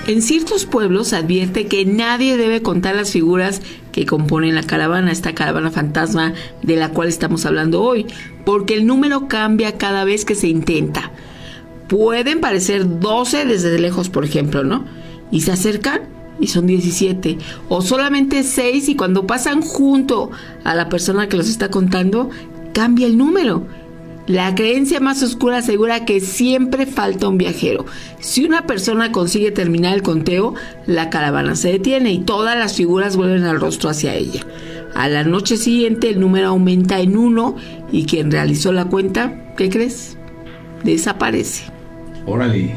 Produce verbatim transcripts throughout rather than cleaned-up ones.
En ciertos pueblos se advierte que nadie debe contar las figuras que componen la caravana, esta caravana fantasma de la cual estamos hablando hoy, porque el número cambia cada vez que se intenta. Pueden parecer doce desde lejos, por ejemplo, ¿no? Y se acercan y son diecisiete, o solamente seis, y cuando pasan junto a la persona que los está contando, cambia el número. La creencia más oscura asegura que siempre falta un viajero. Si una persona consigue terminar el conteo, la caravana se detiene y todas las figuras vuelven al rostro hacia ella. A la noche siguiente el número aumenta en uno y quien realizó la cuenta, ¿qué crees? Desaparece. Órale.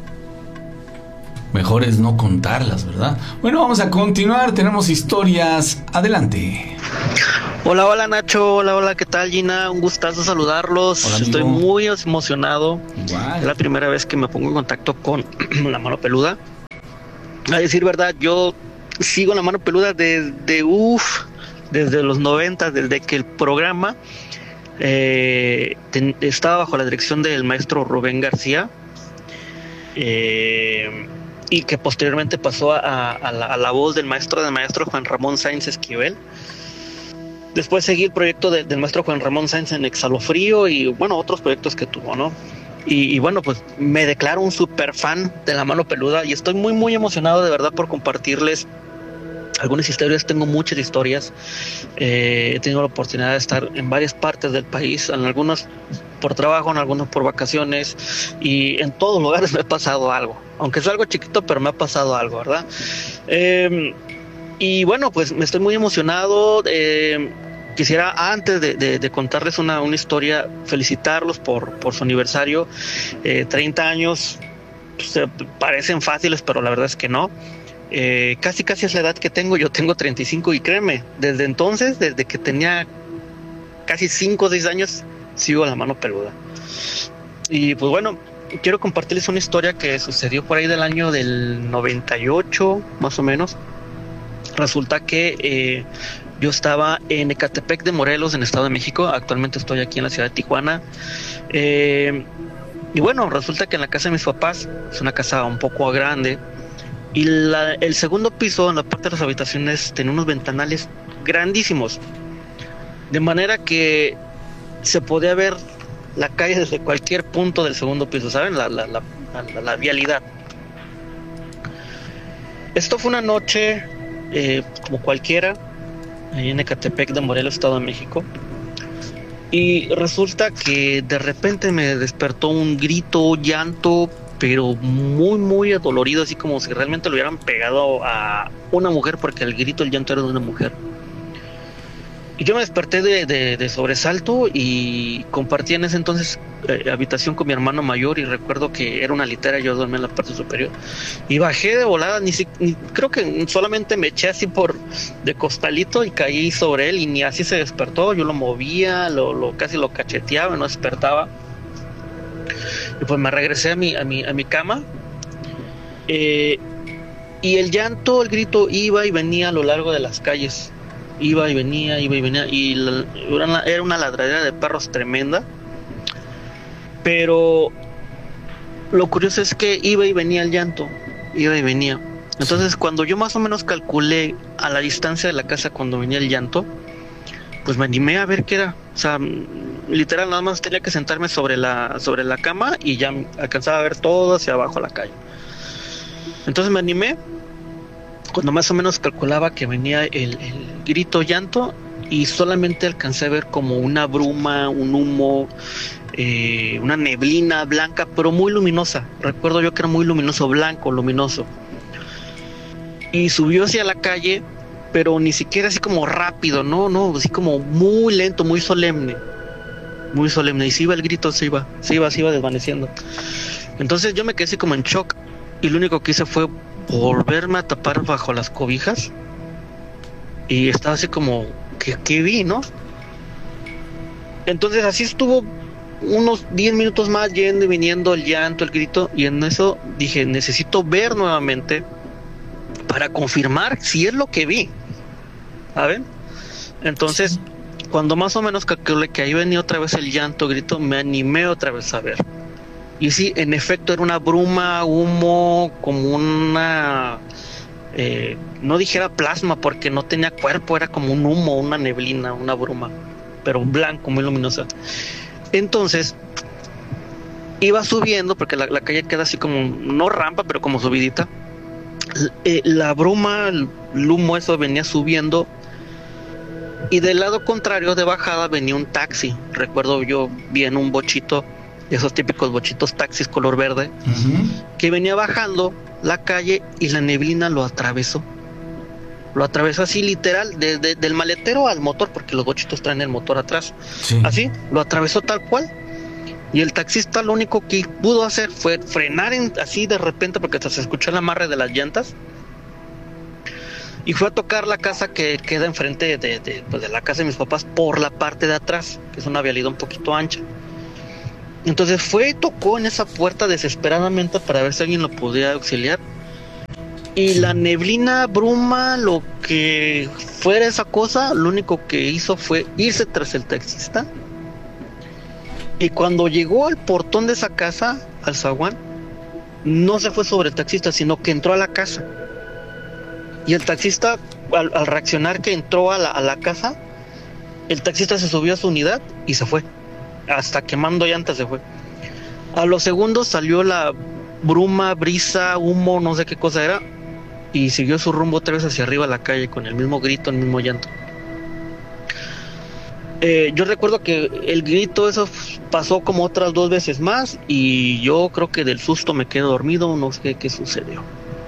Mejor es no contarlas, ¿verdad? Bueno, vamos a continuar. Tenemos historias. Adelante. Hola, hola Nacho, hola, hola, ¿qué tal Gina? Un gustazo saludarlos. Hola, estoy muy emocionado. Igual. Es la primera vez que me pongo en contacto con la mano peluda. A decir verdad, yo sigo la mano peluda desde, uff, desde los noventa, desde que el programa eh, ten, estaba bajo la dirección del maestro Rubén García. Eh, y que posteriormente pasó a, a, la, a la voz del maestro del maestro Juan Ramón Sáenz Esquivel. Después seguí el proyecto de, del maestro Juan Ramón Sáenz en Exhalofrío y bueno, otros proyectos que tuvo, ¿no? Y, y bueno, pues me declaro un super fan de la mano peluda y estoy muy muy emocionado de verdad por compartirles algunas historias. Tengo muchas historias. Eh, he tenido la oportunidad de estar en varias partes del país, en algunas por trabajo, en algunos por vacaciones, y en todos lugares me ha pasado algo, aunque es algo chiquito, pero me ha pasado algo, ¿verdad? Eh, y bueno, pues me estoy muy emocionado. Eh, quisiera, antes de, de, de contarles una, una historia, felicitarlos por, por su aniversario. eh, treinta años, pues, parecen fáciles, pero la verdad es que no. Eh, casi casi es la edad que tengo. Yo tengo treinta y cinco y créeme, desde entonces, desde que tenía casi cinco o seis años, sigo la mano peluda. Y pues bueno, quiero compartirles una historia que sucedió por ahí del año del noventa y ocho, más o menos. Resulta que eh, yo estaba en Ecatepec de Morelos, en Estado de México. Actualmente estoy aquí en la ciudad de Tijuana. Eh, y bueno, resulta que en la casa de mis papás, es una casa un poco grande, y la, el segundo piso, en la parte de las habitaciones, tenía unos ventanales grandísimos, de manera que se podía ver la calle desde cualquier punto del segundo piso, ¿saben? La, la, la, la, la vialidad. Esto fue una noche eh, como cualquiera, ahí en Ecatepec de Morelos, Estado de México. Y resulta que de repente me despertó un grito, llanto, pero muy, muy adolorido, así como si realmente lo hubieran pegado a una mujer, porque el grito, el llanto era de una mujer. Y yo me desperté de, de, de sobresalto y compartí en ese entonces eh, habitación con mi hermano mayor, y recuerdo que era una litera, yo dormía en la parte superior y bajé de volada, ni, si, ni creo que solamente me eché así por de costalito y caí sobre él, y ni así se despertó. Yo lo movía, lo, lo casi lo cacheteaba y no despertaba. Y pues me regresé a mi, a mi, a mi cama, eh, y el llanto, el grito iba y venía a lo largo de las calles. Iba y venía, iba y venía, y la, era una ladradera de perros tremenda. Pero lo curioso es que iba y venía el llanto, iba y venía. Entonces, cuando yo más o menos calculé a la distancia de la casa cuando venía el llanto, pues me animé a ver qué era. O sea, literal, nada más tenía que sentarme sobre la, sobre la cama y ya alcanzaba a ver todo hacia abajo la calle. Entonces me animé. Cuando más o menos calculaba que venía el, el grito, llanto, y solamente alcancé a ver como una bruma, un humo, eh, una neblina blanca, pero muy luminosa. Recuerdo yo que era muy luminoso, blanco, luminoso. Y subió hacia la calle, pero ni siquiera así como rápido, no, no, así como muy lento, muy solemne, muy solemne. Y se iba el grito, se iba, se iba, se iba desvaneciendo. Entonces yo me quedé así como en shock, y lo único que hice fue volverme a tapar bajo las cobijas, y estaba así como que, que vi, ¿no? Entonces así estuvo unos diez minutos más, yendo y viniendo el llanto, el grito, y en eso dije, necesito ver nuevamente para confirmar si es lo que vi, ¿saben? Entonces, cuando más o menos calculé que ahí venía otra vez el llanto, grito, me animé otra vez a ver. Y sí, en efecto era una bruma, humo, como una... Eh, no dijera plasma porque no tenía cuerpo, era como un humo, una neblina, una bruma, pero blanco, muy luminosa. Entonces iba subiendo, porque la, la calle queda así como, no rampa, pero como subidita. Eh, la bruma, el, el humo, eso venía subiendo, y del lado contrario de bajada venía un taxi. Recuerdo yo bien un bochito, esos típicos bochitos taxis color verde, uh-huh, que venía bajando la calle y la neblina lo atravesó. Lo atravesó así literal, desde del maletero al motor, porque los bochitos traen el motor atrás. Sí. Así, lo atravesó tal cual. Y el taxista lo único que pudo hacer fue frenar en, así de repente, porque hasta se escuchó el amarre de las llantas. Y fue a tocar la casa que queda enfrente de, de, de, pues de la casa de mis papás por la parte de atrás, que es una vialidad un poquito ancha. Entonces fue y tocó en esa puerta desesperadamente para ver si alguien lo podía auxiliar. Y la neblina, bruma, lo que fuera esa cosa, lo único que hizo fue irse tras el taxista. Y cuando llegó al portón de esa casa, al zaguán, no se fue sobre el taxista, sino que entró a la casa. Y el taxista, al, al reaccionar que entró a la, a la casa, el taxista se subió a su unidad y se fue. Hasta quemando llantas se fue. A los segundos salió la bruma, brisa, humo, no sé qué cosa era, y siguió su rumbo otra vez hacia arriba a la calle con el mismo grito, el mismo llanto. Eh, yo recuerdo que el grito eso pasó como otras dos veces más, y yo creo que del susto me quedé dormido, no sé qué sucedió.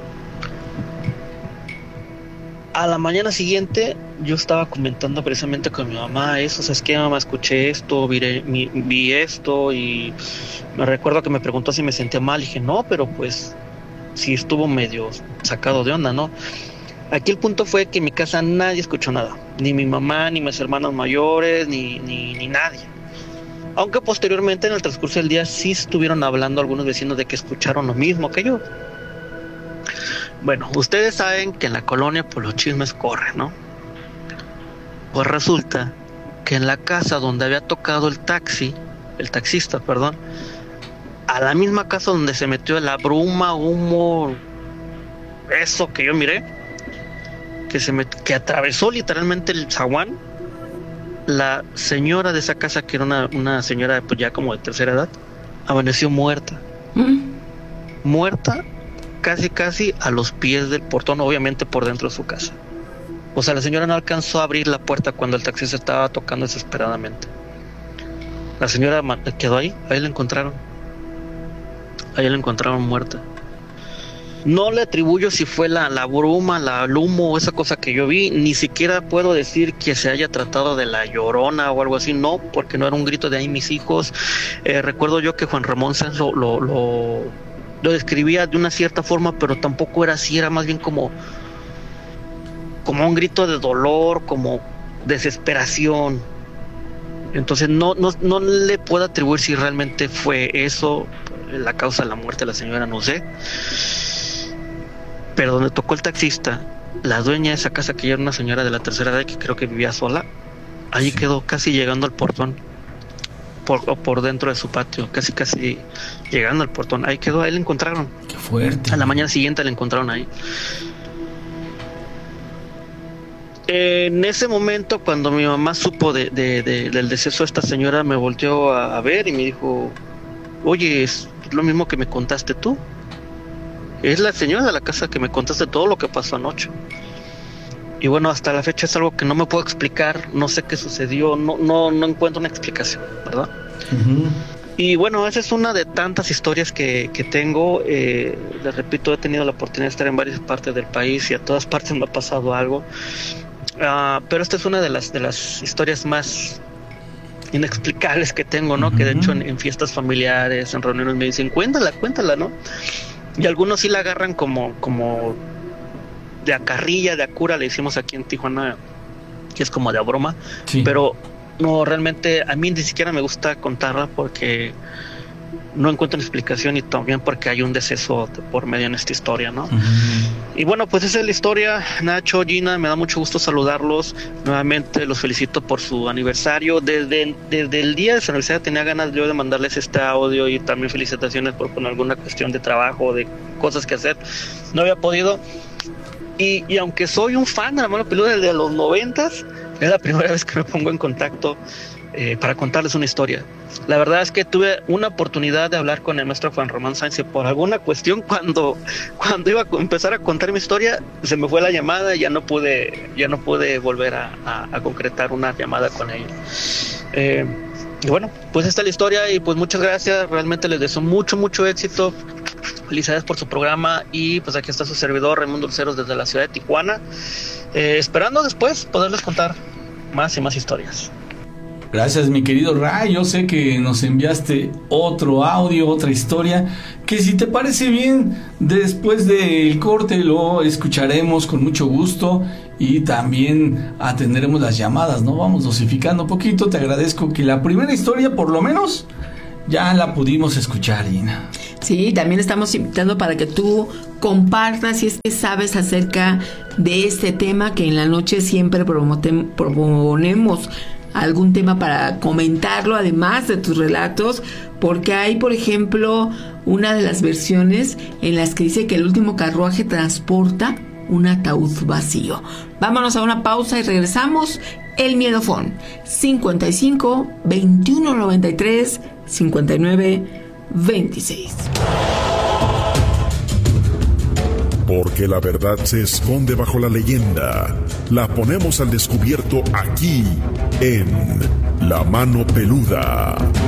A la mañana siguiente yo estaba comentando precisamente con mi mamá eso, o sea, es que mamá, escuché esto, vi, mi, vi esto, y me recuerdo que me preguntó si me sentía mal, y dije, no, pero pues sí estuvo medio sacado de onda, ¿no? Aquí el punto fue que en mi casa nadie escuchó nada, ni mi mamá, ni mis hermanos mayores, ni, ni, ni nadie. Aunque posteriormente en el transcurso del día sí estuvieron hablando algunos vecinos de que escucharon lo mismo que yo. Bueno, ustedes saben que en la colonia pues los chismes corren, ¿no? Pues resulta que en la casa donde había tocado el taxi, el taxista, perdón, a la misma casa donde se metió la bruma, humo, eso que yo miré, que se met- que atravesó literalmente el zaguán, la señora de esa casa, que era una, una señora pues ya como de tercera edad, amaneció muerta. ¿Mm? Muerta casi casi a los pies del portón, obviamente por dentro de su casa. O sea, la señora no alcanzó a abrir la puerta cuando el taxista estaba tocando desesperadamente. La señora quedó ahí, ahí la encontraron. Ahí la encontraron muerta. No le atribuyo si fue la, la bruma, la, el humo, esa cosa que yo vi. Ni siquiera puedo decir que se haya tratado de la Llorona o algo así. No, porque no era un grito de ahí mis hijos. Eh, recuerdo yo que Juan Ramón Sáenz lo, lo, lo, lo describía de una cierta forma, pero tampoco era así. Era más bien como, como un grito de dolor, como desesperación. Entonces no, no, no le puedo atribuir si realmente fue eso la causa de la muerte de la señora, no sé. Pero donde tocó el taxista, la dueña de esa casa, que ya era una señora de la tercera edad que creo que vivía sola, allí sí quedó casi llegando al portón, por, por dentro de su patio, casi casi llegando al portón, ahí quedó, ahí la encontraron. Qué fuerte. A la mañana siguiente la encontraron ahí. En ese momento, cuando mi mamá supo de, de, de, del deceso de esta señora, me volteó a, a ver y me dijo, oye, es lo mismo que me contaste tú. Es la señora de la casa que me contaste todo lo que pasó anoche. Y bueno, hasta la fecha es algo que no me puedo explicar, no sé qué sucedió, no, no, no encuentro una explicación, ¿verdad? Uh-huh. Y bueno, esa es una de tantas historias que, que tengo. Eh, les repito, he tenido la oportunidad de estar en varias partes del país y a todas partes me ha pasado algo. Uh, pero esta es una de las de las historias más inexplicables que tengo, ¿no? Uh-huh. Que de hecho en, en fiestas familiares, en reuniones me dicen, cuéntala, cuéntala, ¿no? Y algunos sí la agarran como, como de a carrilla, de a cura, le decimos aquí en Tijuana, que es como de a broma. Sí. Pero no, realmente a mí ni siquiera me gusta contarla porque no encuentran explicación, y también porque hay un deceso por medio en esta historia, ¿no? Uh-huh. Y bueno, pues esa es la historia. Nacho, Gina, me da mucho gusto saludarlos. Nuevamente los felicito por su aniversario. Desde, desde el día de su aniversario tenía ganas yo de mandarles este audio, y también felicitaciones por, por alguna cuestión de trabajo, de cosas que hacer. No había podido. Y, y aunque soy un fan de La Mano Peluda desde los noventas, es la primera vez que me pongo en contacto eh, para contarles una historia. La verdad es que tuve una oportunidad de hablar con el maestro Juan Ramón Sáenz, y por alguna cuestión cuando, cuando iba a empezar a contar mi historia se me fue la llamada y ya no pude, ya no pude volver a, a, a concretar una llamada con él. Eh, y bueno, pues esta es la historia, y pues muchas gracias, realmente les deseo mucho, mucho éxito. Felicidades por su programa, y pues aquí está su servidor Raimundo Luceros desde la ciudad de Tijuana, eh, esperando después poderles contar más y más historias. Gracias, mi querido Ray. Yo sé que nos enviaste otro audio, otra historia, que si te parece bien, después del corte lo escucharemos con mucho gusto, y también atenderemos las llamadas, ¿no? Vamos dosificando un poquito. Te agradezco que la primera historia, por lo menos, ya la pudimos escuchar, Gina. Sí, también estamos invitando para que tú compartas, si es que sabes acerca de este tema, que en la noche siempre promote- proponemos algún tema para comentarlo, además de tus relatos, porque hay, por ejemplo, una de las versiones en las que dice que el último carruaje transporta un ataúd vacío. Vámonos a una pausa y regresamos. El Miedofón, cincuenta y cinco, veintiuno noventa y tres, cincuenta y nueve, veintiséis. Porque la verdad se esconde bajo la leyenda. La ponemos al descubierto aquí, en La Mano Peluda.